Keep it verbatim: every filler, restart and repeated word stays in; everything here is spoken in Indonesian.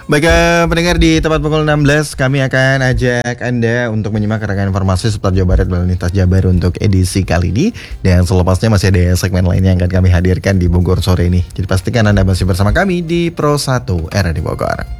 Baik, eh, pendengar, di tepat pukul enam belas kami akan ajak Anda untuk menyimak rangkaian informasi seputar Jawa Barat dan lintas Jabar untuk edisi kali ini. Dan selepasnya masih ada segmen lainnya yang akan kami hadirkan di Bogor sore ini. Jadi pastikan Anda masih bersama kami di Pro satu R di Bogor.